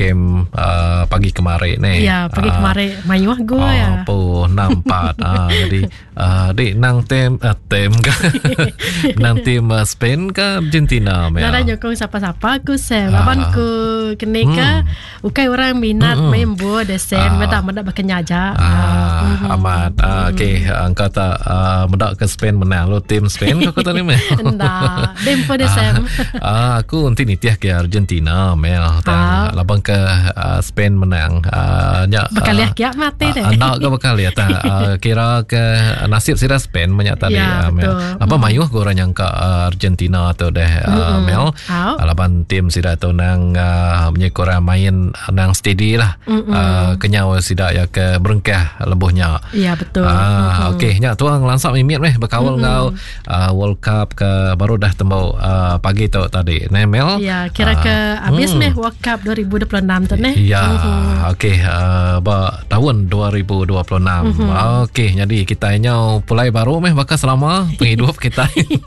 game pagi kemarin ni. Ya, pagi kemarin mayuh gue ya. Apa nampak jadi dek nang tim nang tim Spain ke Argentina Mel. Nara nyokong siapa-siapa aku sem. Laban ku kenika ukai orang minat main bola desen medak berkenyaja. Amat. Okey, engkau tak medak ke Spain menang lo tim Spain kau tadi Mel. Nda, dempo desem. Aku nanti nitiah ke Argentina Mel. Laban ke Spain menang. Bekaliah kiak mati deh. Nak ke bekaliah tak kira ke nasib sira Spain banyak tadi Mel. Apa mayuh ke orang yang ke Argentina tu deh Mel. Laban tim sira tu nang menyekora main nang steady lah. Kenyau sida ya ke berengkah lebuhnya. Ya betul. Okey nya tuang langsap mimit meh berkawal ngau World Cup ke baru dah tembau pagi tu tadi. Ne Mel. Ya kira ke habis meh World Cup 2026 tu neh. Ya okey tahun 2026. Okey jadi kita nyau pulai baru meh bakal selama penghidup kita.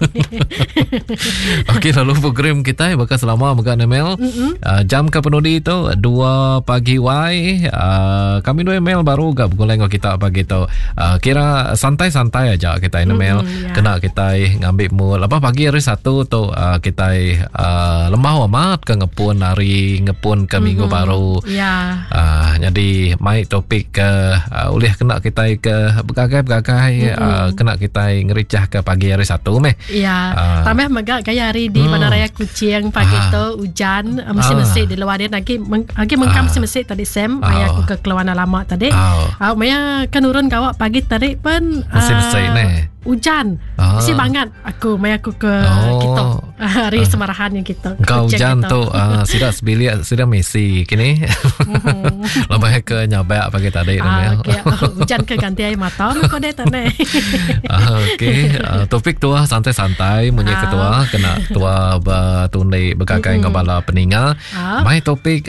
Okey lalu program kita bakal selama megak Mel. Jam ke penudi tu 2 pagi wai. Kami 2 Mel baru gak berguleng kita pagi tu. Kira santai-santai aja kita Mel. Kena kita ngambil mood apa pagi hari Sabtu tu kita lemah amat ke ngepun hari ngepun ke minggu baru. Ya. Jadi mai topik ke oleh kena kita ke begagai kena kita ngericah ke pagi hari Sabtu meh. Ya. Tambah megak gaya hari di Bandaraya Kuching pagi tu hujan mesti di luar dia lagi mengkam mesti tadi sem maya aku ke keluar lama tadi. Maya kan urun kawak pagi tadi pun mesti ne. Hujan. Mesti banget aku maya aku ke kita hari semarahan yang kita. Kau hujan tu sudah sebilik sudah Messi kini. Lebih ke nyabak pagi tadi hujan ke ganti air mata kau deh tane. Okey, topik tua santai-santai munyi ketua kena tua bertundai berkakai kepala peninga. Mai topik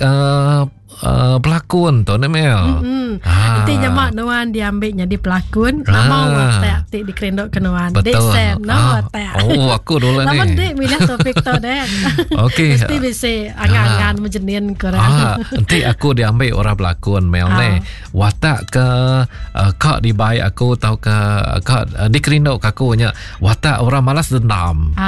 pelakon tu Mel. Intinya mak nuan diambilnya di pelakon. Nama tak di kerendok ke nuan. Dek sem nama tak. Oh aku dulu ni. Lama dek milih topik tu dek. Okey. Mesti bisa angan-angan menjenin korang. Nanti aku diambil orang pelakon Mel ni. Watak ke kak dibaik aku tahu ke kak di kerendok aku nya watak orang malas dendam.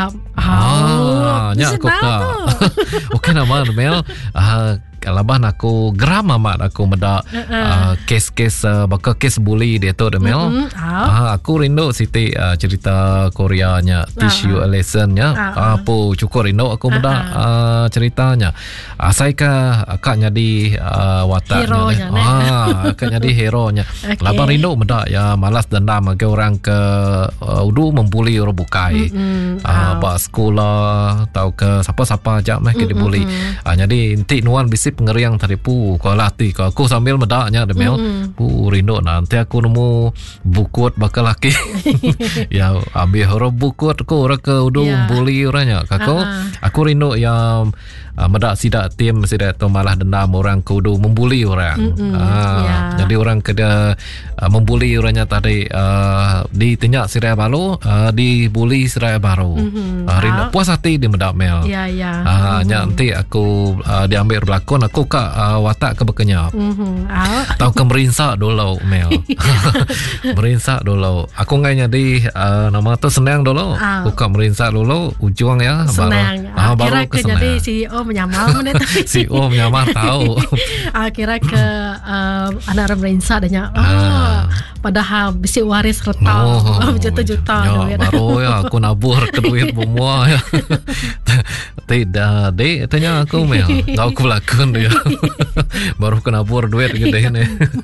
Nya aku kak. Okey nama Mel. Kalaban aku geram amat aku medak kes-kes bakal kes bully dia tu Mel. Aku rindu Siti cerita Koreanya Tissue Lesson-nya. Apa cukup rindu aku medak ceritanya. Saya ke akak jadi wataknya. Akak jadi hero-nya. Laban rindu medak ya malas dendam ke orang ke udu membuli orang bukai. Bak sekolah tahu ke siapa-siapa aja meh ke dibuli. Jadi inti nuan bisi pengeriang tadi kau latih kau aku sambil medaknya Mel. Rindu nanti aku nemu bukut bakal laki. Ya ambil orang bukut aku orang ke udu bully orangnya kakak. Aku rindu yang medak sidak tim sidak tu malah dendam orang ke udu membuli orang. Jadi orang kena membuli orangnya tadi di tinyak sirai baru dibuli sirai baru. Rindu puas hati di medak Mel. Nanti aku diambil berlakon aku kak watak ke berkenyap. Tahu ke merinsak dulu Mel. Merinsak dulu. Aku ngainya di nama tu senang dulu. Aku kak merinsak dulu ujung ya senang. baru ke jadi CEO menyamal menit. CEO menyamal tahu. Kira ke anak merinsak danya. Padahal bisi waris retau juta-juta baru ya aku nabur ke duit semua ya. Tidak dek tanya aku Mel. Tahu aku pelakon dia. Baru kena nabur duit gede ni.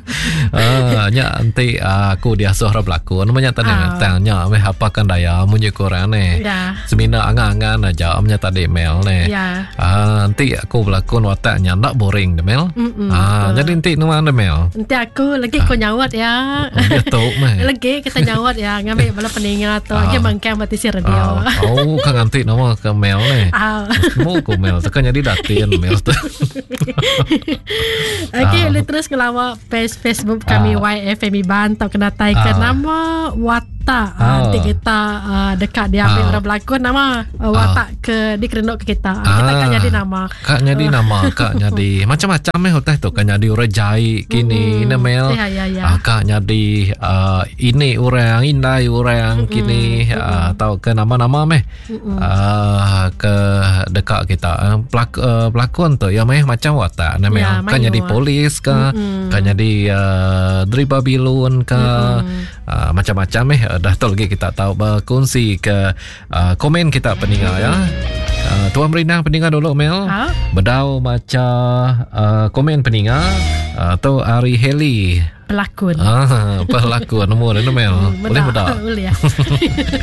Nya nanti aku diasuh orang pelakon tanya meh apa kan daya munyi korang ni. Semina angan-angan aja amnya tadi Mel ni. Nanti aku pelakon wataknya tak boring deh Mel. Jadi nanti nuan deh Mel. Nanti aku lagi kau nyawat ya. Lagi kita nyawat ya ngambil bala peningat tu lagi mangkang mati si radio. Kan nanti nama ke Mel ni Semua ku Mel tekan jadi datin Mel tu. Okey, boleh terus ke lawak page Facebook kami YFM Iban atau kena taikan nama watak nanti kita dekat dia ambil orang berlakon nama watak ke dikerenok ke kita. Kita kan jadi nama. Kak jadi nama, kak jadi macam-macam hotel tu kan jadi orang jahit kini Mel. Kak jadi ini orang indai orang kini tahu ke nama-nama ke dekat kita pelakon tu ya macam watak Mel. Kan jadi polis kan jadi dari Babylon kan macam-macam dah tu lagi kita tahu berkongsi ke komen kita pendengar ya. Tuan Merina pendengar dulu Mel. Bedau macam komen pendengar atau Ari Heli pelakon. Pelakon nomor Mel. Boleh bedau. Boleh ya.